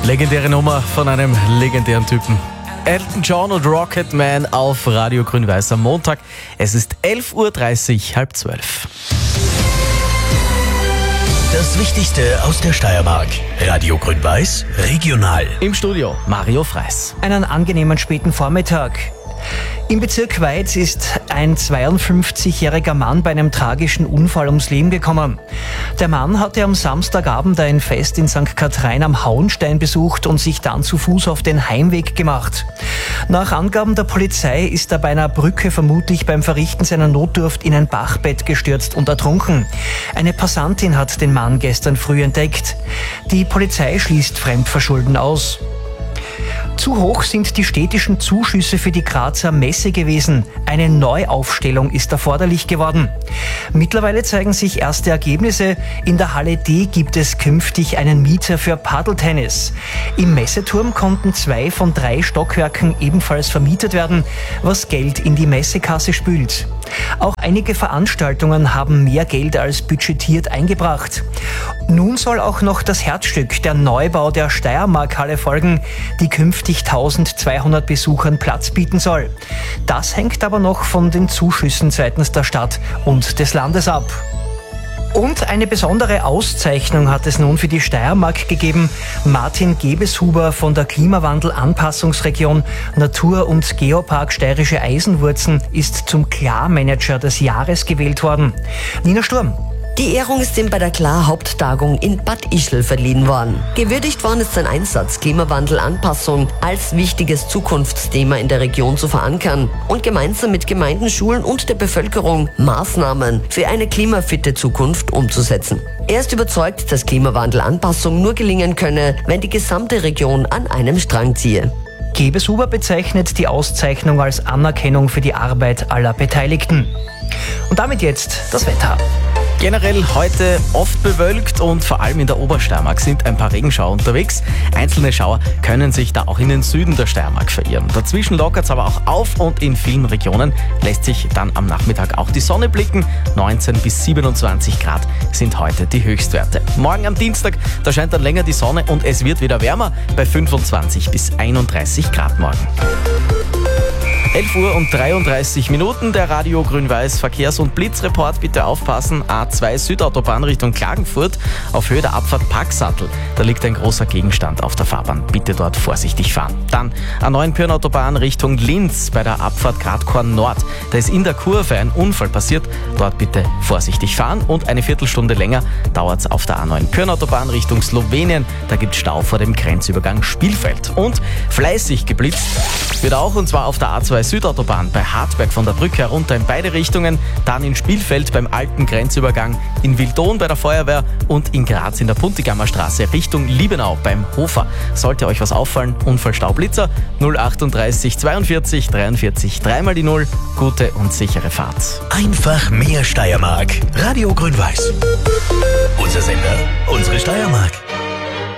Legendäre Nummer von einem legendären Typen. Elton John und Rocketman auf Radio Grün-Weiß am Montag. Es ist 11.30 Uhr, 11:30. Das Wichtigste aus der Steiermark. Radio Grün-Weiß, regional. Im Studio Mario Freis. Einen angenehmen späten Vormittag. Im Bezirk Weiz ist ein 52-jähriger Mann bei einem tragischen Unfall ums Leben gekommen. Der Mann hatte am Samstagabend ein Fest in St. Kathrein am Hauenstein besucht und sich dann zu Fuß auf den Heimweg gemacht. Nach Angaben der Polizei ist er bei einer Brücke vermutlich beim Verrichten seiner Notdurft in ein Bachbett gestürzt und ertrunken. Eine Passantin hat den Mann gestern früh entdeckt. Die Polizei schließt Fremdverschulden aus. Zu hoch sind die städtischen Zuschüsse für die Grazer Messe gewesen. Eine Neuaufstellung ist erforderlich geworden. Mittlerweile zeigen sich erste Ergebnisse. In der Halle D gibt es künftig einen Mieter für Paddeltennis. Im Messeturm konnten 2 von 3 Stockwerken ebenfalls vermietet werden, was Geld in die Messekasse spült. Auch einige Veranstaltungen haben mehr Geld als budgetiert eingebracht. Nun soll auch noch das Herzstück, der Neubau der Steiermark-Halle folgen, die künftig 1200 Besuchern Platz bieten soll. Das hängt aber noch von den Zuschüssen seitens der Stadt und des Landes ab. Und eine besondere Auszeichnung hat es nun für die Steiermark gegeben. Martin Gebeshuber von der Klimawandel-Anpassungsregion Natur- und Geopark Steirische Eisenwurzen ist zum Klar-Manager des Jahres gewählt worden. Nina Sturm. Die Ehrung ist ihm bei der Klar-Haupttagung in Bad Ischl verliehen worden. Gewürdigt worden ist sein Einsatz, Klimawandel-Anpassung als wichtiges Zukunftsthema in der Region zu verankern und gemeinsam mit Gemeinden, Schulen und der Bevölkerung Maßnahmen für eine klimafitte Zukunft umzusetzen. Er ist überzeugt, dass Klimawandel-Anpassung nur gelingen könne, wenn die gesamte Region an einem Strang ziehe. Gebeshuber bezeichnet die Auszeichnung als Anerkennung für die Arbeit aller Beteiligten. Und damit jetzt das Wetter. Generell heute oft bewölkt und vor allem in der Obersteiermark sind ein paar Regenschauer unterwegs. Einzelne Schauer können sich da auch in den Süden der Steiermark verirren. Dazwischen lockert es aber auch auf und in vielen Regionen lässt sich dann am Nachmittag auch die Sonne blicken. 19 bis 27 Grad sind heute die Höchstwerte. Morgen am Dienstag, da scheint dann länger die Sonne und es wird wieder wärmer bei 25 bis 31 Grad morgen. 11:33 Uhr, der Radio Grün-Weiß Verkehrs- und Blitzreport. Bitte aufpassen, A2 Südautobahn Richtung Klagenfurt auf Höhe der Abfahrt Packsattel. Da liegt ein großer Gegenstand auf der Fahrbahn. Bitte dort vorsichtig fahren. Dann A9 Pirnautobahn Richtung Linz bei der Abfahrt Gradkorn Nord. Da ist in der Kurve ein Unfall passiert. Dort bitte vorsichtig fahren und eine Viertelstunde länger dauert es auf der A9 Pirnautobahn Richtung Slowenien. Da gibt es Stau vor dem Grenzübergang Spielfeld. Und fleißig geblitzt wird auch, und zwar auf der A2 Südautobahn bei Hartberg von der Brücke herunter in beide Richtungen, dann in Spielfeld beim alten Grenzübergang, in Wildon bei der Feuerwehr und in Graz in der Puntigammer Straße Richtung Liebenau beim Hofer. Sollte euch was auffallen, Unfallstaublitzer 038 42 43 3 die 0. Gute und sichere Fahrt. Einfach mehr Steiermark. Radio Grün-Weiß. Unser Sender, unsere Steiermark.